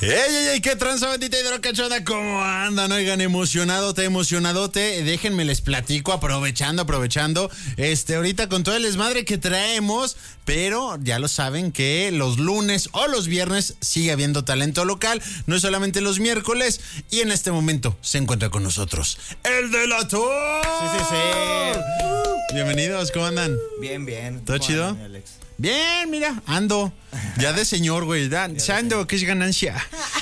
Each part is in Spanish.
¡Ey! ¿Qué tranza, bandita hidrocachona? ¿Cómo andan? Oigan, emocionadote. Déjenme les platico, aprovechando. Ahorita con todo el desmadre que traemos, pero ya lo saben que los lunes o los viernes sigue habiendo talento local, no es solamente los miércoles, y en este momento se encuentra con nosotros el Delator. Sí. Bienvenidos, ¿cómo andan? Bien. ¿Todo chido? Andan, Alex? Bien, mira, ando. Ya de señor, güey. Ando, que es ganancia.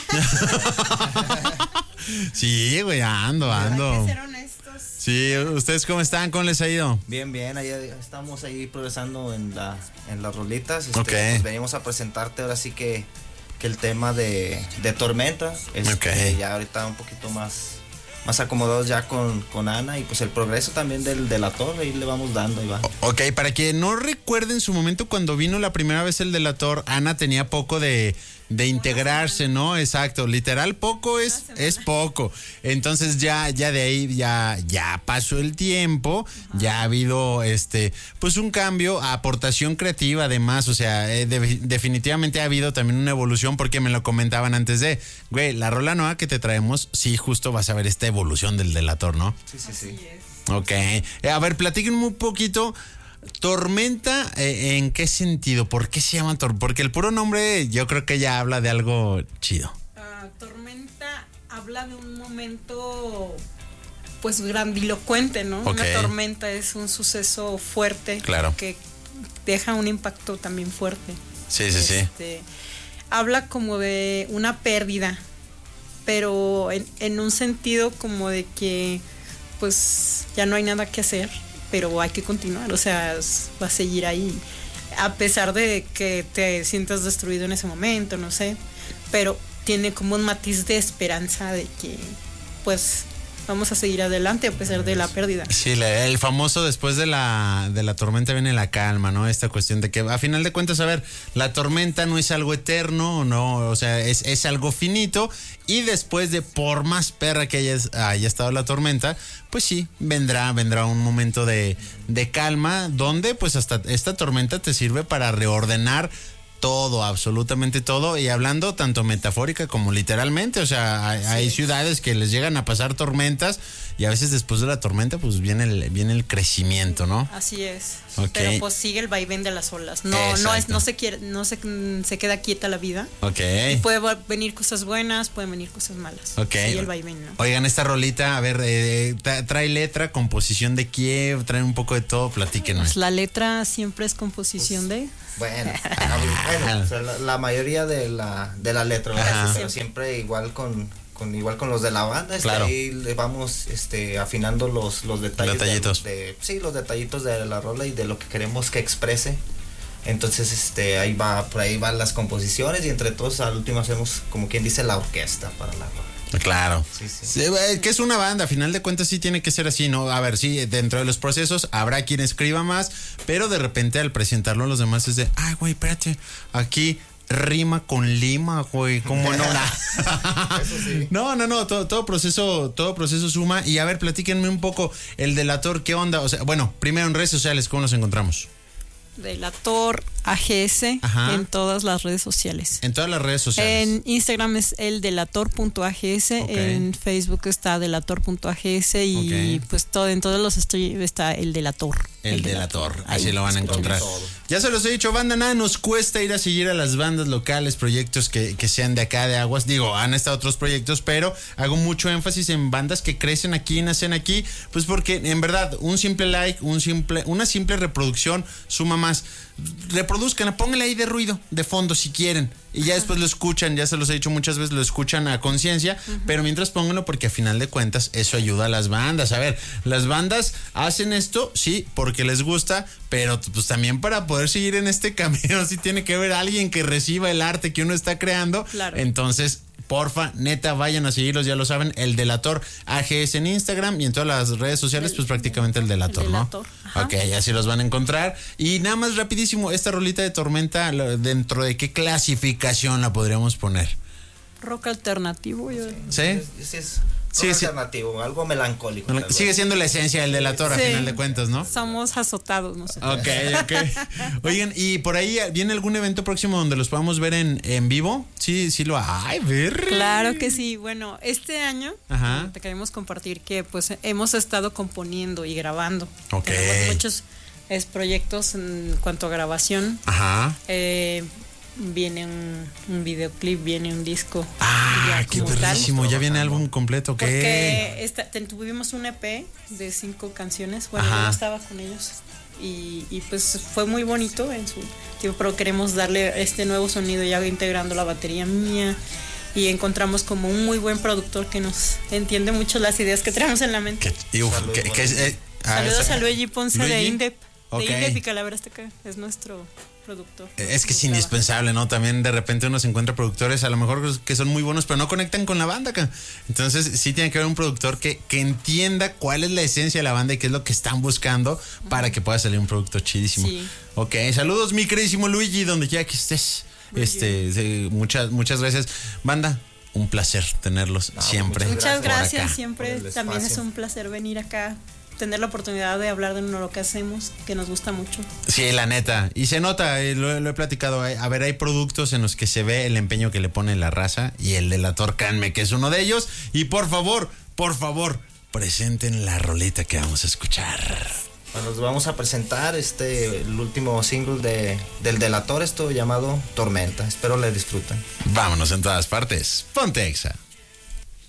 Sí, güey, ando. Hay que ser honestos. Sí, ¿ustedes cómo están? ¿Cómo les ha ido? Bien, ahí estamos ahí progresando en las rolitas. Ok. Pues venimos a presentarte ahora sí que el tema de Tormenta. Ok. Ya ahorita un poquito más acomodados ya con Ana, y pues el progreso también del Delator, ahí le vamos dando, Iván. Ok, para que no recuerden su momento cuando vino la primera vez el Delator, Ana tenía poco de integrarse, ¿no? Exacto, literal poco es poco. Entonces ya de ahí ya pasó el tiempo, ya ha habido pues un cambio, aportación creativa además, o sea, definitivamente ha habido también una evolución, porque me lo comentaban antes de, güey, la rola nueva que te traemos, sí, justo vas a ver esta evolución del Delator, ¿no? Sí. Ok, a ver, platíquenme un poquito. Tormenta, ¿en qué sentido? ¿Por qué se llama Tormenta? Porque el puro nombre yo creo que ya habla de algo chido. Tormenta habla de un momento pues grandilocuente, ¿no? Okay. Una tormenta es un suceso fuerte, claro, que deja un impacto también fuerte. Sí. Habla como de una pérdida, pero en un sentido como de que pues ya no hay nada que hacer, pero hay que continuar, o sea, va a seguir ahí, a pesar de que te sientas destruido en ese momento, no sé, pero tiene como un matiz de esperanza de que, pues, vamos a seguir adelante a pesar de la pérdida. Sí, el famoso después de la tormenta viene la calma, ¿no? Esta cuestión de que a final de cuentas, a ver, la tormenta no es algo eterno, no, o sea, es algo finito, y después de por más perra que haya estado la tormenta, pues sí, vendrá un momento de calma, donde pues hasta esta tormenta te sirve para reordenar todo, absolutamente todo, y hablando tanto metafórica como literalmente, o sea, hay ciudades que les llegan a pasar tormentas, y a veces después de la tormenta pues viene el crecimiento, ¿no? Así es. Okay. Pero pues sigue el vaivén de las olas. No se queda quieta la vida. Ok. Y puede venir cosas buenas, pueden venir cosas malas. Ok. Sigue el vaivén, ¿no? Oigan, esta rolita, a ver, trae letra, composición de Kiev, trae un poco de todo, platíquenos. Pues la letra siempre es composición de... Bueno, o sea, la mayoría de la letra, ¿verdad? Pero siempre igual con los de la banda, claro, ahí le vamos afinando los detallitos. Los detallitos de la rola y de lo que queremos que exprese. Entonces por ahí van las composiciones, y entre todos al último hacemos, como quien dice, la orquesta para la rola. Claro. Sí. Que es una banda, a final de cuentas sí tiene que ser así, ¿no? A ver, sí, dentro de los procesos habrá quien escriba más, pero de repente al presentarlo a los demás es de, ay, güey, espérate, aquí rima con lima, güey, ¿cómo no? Eso sí. No, todo proceso suma. Y a ver, platíquenme un poco, el Delator, ¿qué onda? O sea, bueno, primero en redes sociales, ¿cómo nos encontramos? Delator AGS. Ajá. En todas las redes sociales. En todas las redes sociales. En Instagram es el delator.ags, Okay. En Facebook está delator.ags, y Okay. pues en todos los streams está el Delator. El Delator, así Ahí lo van a encontrar. todo. Ya se los he dicho, banda, nada nos cuesta ir a seguir a las bandas locales, proyectos que sean de acá, de Aguas. Digo, han estado otros proyectos, pero hago mucho énfasis en bandas que crecen aquí, nacen aquí, pues porque en verdad un simple like, una simple reproducción suma más. Reproduzcan, pónganle ahí de ruido, de fondo si quieren, y ya después lo escuchan, ya se los he dicho muchas veces, lo escuchan a conciencia, pero mientras pónganlo, porque a final de cuentas eso ayuda a las bandas. A ver, las bandas hacen esto, sí, porque les gusta, pero pues también para poder seguir en este camino sí tiene que haber alguien que reciba el arte que uno está creando. Claro. Entonces, porfa, neta, vayan a seguirlos, ya lo saben, el Delator AGS en Instagram, y en todas las redes sociales, pues prácticamente el Delator, ¿no? Ajá. Ok, así los van a encontrar. Y nada más rapidísimo, esta rolita de Tormenta, ¿dentro de qué clasificación la podríamos poner? Rock alternativo, yo. ¿Sí? Es Sí, alternativo, algo melancólico. Sigue siendo la esencia del delator, a final de cuentas, ¿no? Somos azotados nosotros. Ok. Oigan, ¿y por ahí viene algún evento próximo donde los podamos ver en vivo? Sí lo hay, ver. Claro que sí. Bueno, este año te queremos compartir que pues hemos estado componiendo y grabando. Ok. Tenemos muchos proyectos en cuanto a grabación. Ajá. Viene un videoclip, viene un disco. Qué perrísimo, ya viene álbum completo, ¿qué? Porque tuvimos un EP de 5 canciones, bueno, yo estaba con ellos y pues fue muy bonito en su tiempo, pero queremos darle este nuevo sonido ya integrando la batería mía y encontramos como un muy buen productor que nos entiende mucho las ideas que traemos en la mente. Saludos a Luigi Ponce de Indep. De Indep y Calavera Azteca, es nuestro productor. Es que es indispensable, ¿no? También de repente uno se encuentra productores a lo mejor que son muy buenos, pero no conectan con la banda. Entonces sí tiene que haber un productor que entienda cuál es la esencia de la banda y qué es lo que están buscando para que pueda salir un producto chidísimo. Sí. Ok, saludos mi queridísimo Luigi, donde quiera que estés. Muchas gracias. Banda, un placer tenerlos siempre. Muchas gracias, siempre también es un placer venir acá, tener la oportunidad de hablar de lo que hacemos, que nos gusta mucho. Sí, la neta. Y se nota, lo he platicado. A ver, hay productos en los que se ve el empeño que le pone la raza y el delator, créanme que es uno de ellos. Y por favor, presenten la rolita que vamos a escuchar. Bueno, nos vamos a presentar el último single del delator, esto llamado Tormenta. Espero le disfruten. Vámonos en todas partes. Ponte Exa.